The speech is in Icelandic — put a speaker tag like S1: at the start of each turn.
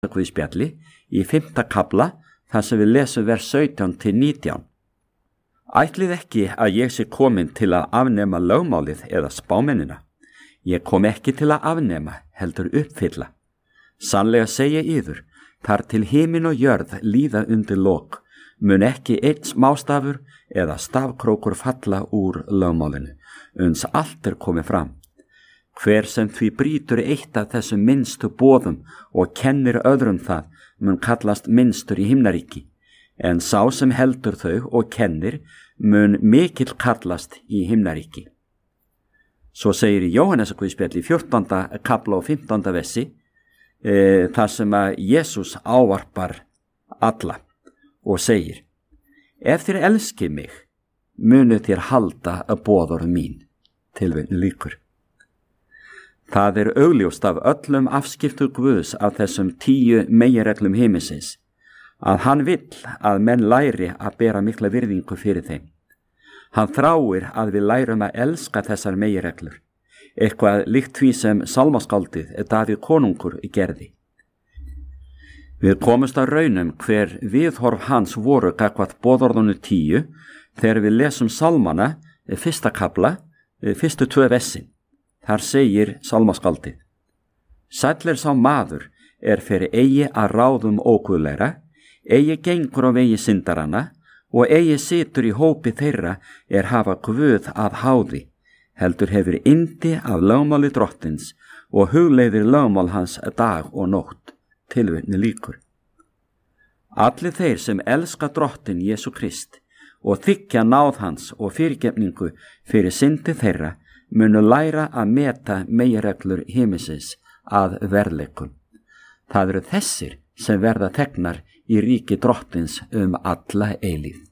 S1: Guðspjalli í 5. kafla þar sem við lesum vers 17 til 19. Ætlið ekki að ég sé komin til að afnema lögmálið eða spámennina. Ég kom ekki til að afnema, heldur uppfylla. Sannlega segja yður, þar til himin og jörð líða undir lok, mun ekki einn smástafur eða stafkrókur falla úr lögmálinu, uns allt komið fram. Hver sem því brýtur eitt af þessum minnstu boðum og kennir öðrum það, mun kallast minnstur í himnaríki, en sá sem heldur þau og kennir mun mikill kallast í himnaríki. Svo segir í Jóhannesarguðspjalli í 14. kafla og 15. versi, þar sem að Jesús ávarpar alla og segir: Ef þér elskið mig, munu þér halda að boðorð mín. Tilvitnun lýkur. Það augljóst af öllum afskiptu Guðs af þessum 10 meginreglum himinsins, að hann vill að menn læri að bera mikla virðingu fyrir þeim. Hann þráir að við lærum að elska þessar meginreglur, eitthvað líkt því sem sálmaskáldið Davíð konungur gerði. Við komumst að raunum hver viðhorf hans voru gagnvart boðorðunum 10 þegar við lesum sálmana 1. kafla, fyrstu 2 versin. Þar segir sálmaskáldið: Sæll sá maður fyrir eigi að ráðum óguðlegra, eigi gengur á vegi syndaranna og eigi situr í hópi þeirra hafa Guð að háði, heldur hefur yndi af lögmáli drottins og hugleiðir lögmál hans dag og nótt. Tilvitnun lýkur. Allir þeir sem elska drottin Jesú Krist og þiggja náð hans og fyrirgefningu fyrir syndi þeirra munu læra að meta meginreglur himinsins að verðleikum. Það þessir sem verða þegnar í ríki drottins alla eilífð.